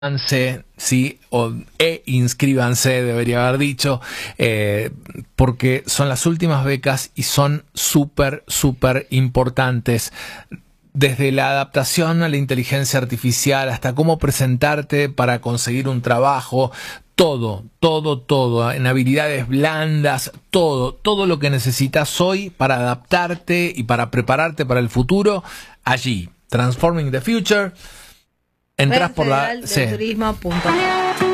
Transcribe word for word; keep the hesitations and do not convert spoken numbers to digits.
inscríbanse, sí, o e inscríbanse, debería haber dicho, eh, porque son las últimas becas y son súper, súper importantes. Desde la adaptación a la inteligencia artificial hasta cómo presentarte para conseguir un trabajo, todo, todo, todo, en habilidades blandas, todo, todo lo que necesitas hoy para adaptarte y para prepararte para el futuro, allí, Transforming the Future. Entras por la... Red Federal de Turismo punto com.